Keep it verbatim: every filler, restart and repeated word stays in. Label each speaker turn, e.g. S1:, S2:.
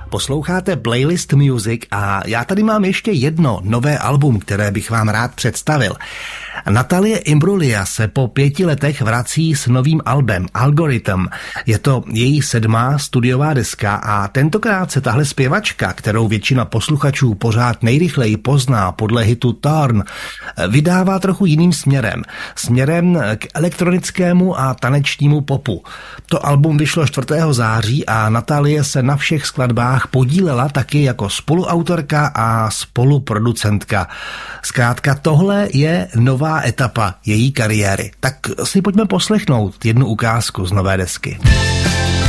S1: Posloucháte Playlist Music a já tady mám ještě jedno nové album, které bych vám rád představil. Natalie Imbruglia se po pěti letech vrací s novým albem Algorithm. Je to její sedmá studiová deska a tentokrát se tahle zpěvačka, kterou většina posluchačů pořád nejrychleji pozná podle hitu Torn, vydává trochu jiným směrem. Směrem k elektronickému a tanečnímu popu. To album vyšlo čtvrtého září a Natalie se na všech skladbách podílela taky jako spoluautorka a spoluproducentka. Zkrátka tohle je nová etapa její kariéry. Tak si pojďme poslechnout jednu ukázku z nové desky.